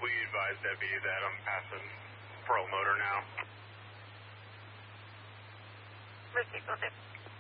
will you advise Debbie that I'm passing Pearl Motor now? Ricky, go ahead.